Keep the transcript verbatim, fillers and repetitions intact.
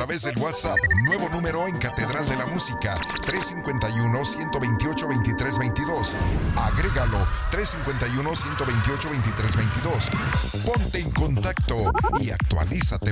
través del WhatsApp. Nuevo número en Catedral de la Música, tres cinco uno, uno dos ocho, dos tres dos dos. Agrégalo, tres cinco uno, uno dos ocho, dos tres dos dos. Ponte en contacto y actualízate